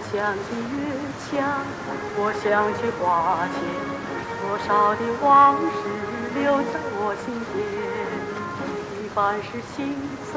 想起月墙，我想起花前，多少的往事留在我心田。一半是心酸。